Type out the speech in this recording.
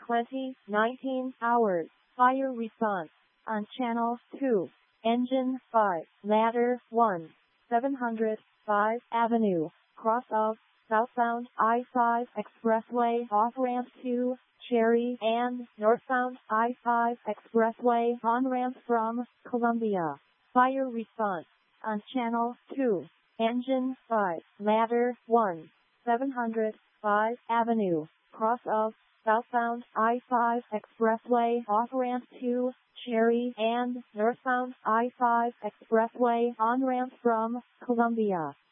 19 hours. Fire response on Channel 2. Engine 5, Ladder 1, 705 Avenue, cross of southbound I-5 Expressway off-ramp to Cherry and northbound I-5 Expressway on-ramp from Columbia. Fire response on Channel 2. Engine 5, Ladder 1, 705 Avenue, cross of southbound I-5 Expressway off-ramp to Cherry and northbound I-5 Expressway on-ramp from Columbia.